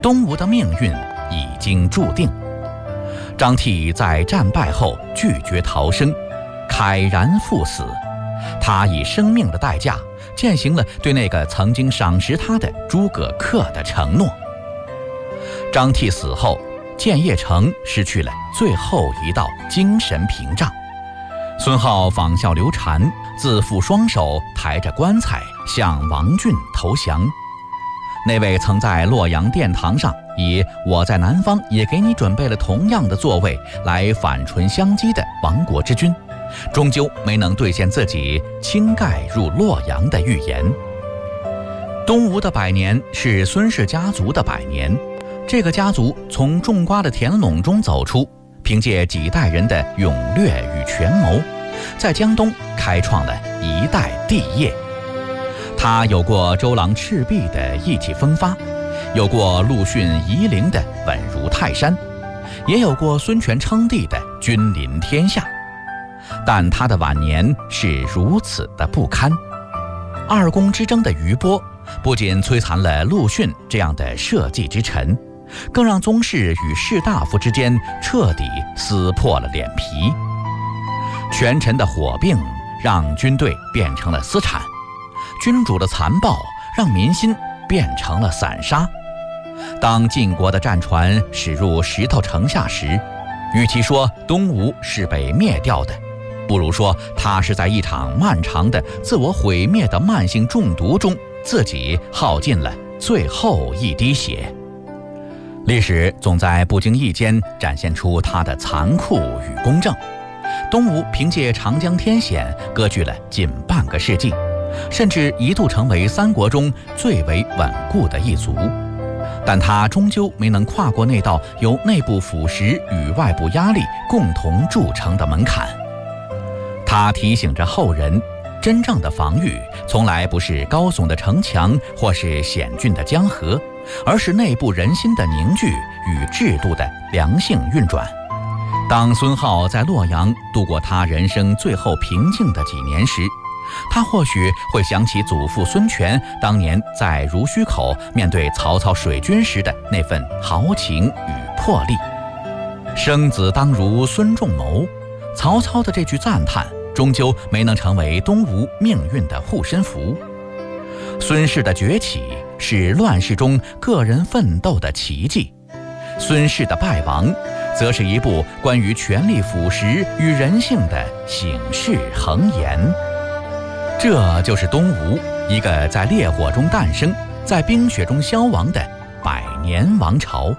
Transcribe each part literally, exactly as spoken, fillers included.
东吴的命运已经注定。张悌在战败后拒绝逃生，慨然赴死。他以生命的代价践行了对那个曾经赏识他的诸葛恪的承诺。张悌死后，建业城失去了最后一道精神屏障。孙皓仿效刘禅，自负双手抬着棺材向王浚投降。那位曾在洛阳殿堂上以我在南方也给你准备了同样的座位来反唇相讥的亡国之君，终究没能兑现自己倾盖入洛阳的预言。东吴的百年是孙氏家族的百年，这个家族从种瓜的田垄中走出，凭借几代人的勇略与权谋，在江东开创了一代帝业。他有过周郎赤壁的意气风发，有过陆逊夷陵的稳如泰山，也有过孙权称帝的君临天下。但他的晚年是如此的不堪。二宫之争的余波不仅摧残了陆逊这样的社稷之臣，更让宗室与士大夫之间彻底撕破了脸皮。权臣的火并让军队变成了私产，君主的残暴让民心变成了散沙。当晋国的战船驶入石头城下时，与其说东吴是被灭掉的，不如说他是在一场漫长的自我毁灭的慢性中毒中，自己耗尽了最后一滴血。历史总在不经意间展现出它的残酷与公正。东吴凭借长江天险割据了近半个世纪，甚至一度成为三国中最为稳固的一族，但他终究没能跨过那道由内部腐蚀与外部压力共同铸成的门槛。他提醒着后人，真正的防御从来不是高耸的城墙或是险峻的江河，而是内部人心的凝聚与制度的良性运转。当孙皓在洛阳度过他人生最后平静的几年时，他或许会想起祖父孙权当年在濡须口面对曹操水军时的那份豪情与魄力。生子当如孙仲谋，曹操的这句赞叹终究没能成为东吴命运的护身符。孙氏的崛起是乱世中个人奋斗的奇迹，孙氏的败亡则是一部关于权力腐蚀与人性的醒世恒言。这就是东吴，一个在烈火中诞生，在冰雪中消亡的百年王朝。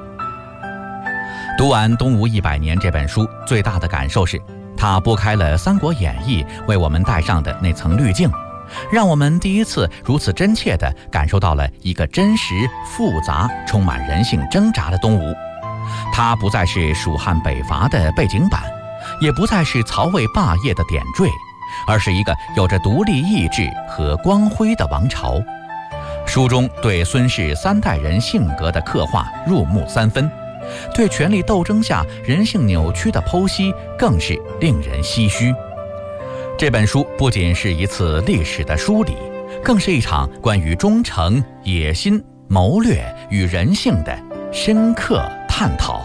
读完《东吴一百年》这本书，最大的感受是，它拨开了《三国演义》为我们带上的那层滤镜，让我们第一次如此真切地感受到了一个真实、复杂、充满人性挣扎的东吴。它不再是蜀汉北伐的背景板，也不再是曹魏霸业的点缀，而是一个有着独立意志和光辉的王朝。书中对孙氏三代人性格的刻画入木三分，对权力斗争下人性扭曲的剖析更是令人唏嘘。这本书不仅是一次历史的梳理，更是一场关于忠诚、野心、谋略与人性的深刻探讨。